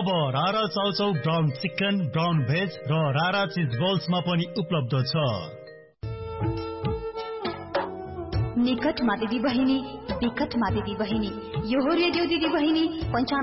अब रारा chow chow brown chicken, brown veg र रारा चीज बल्समा पनि उपलब्ध छ। निकटमा दिदी बहिनी, विकटमा दिदी बहिनी, यो हो रेडियो दिदी बहिनी 95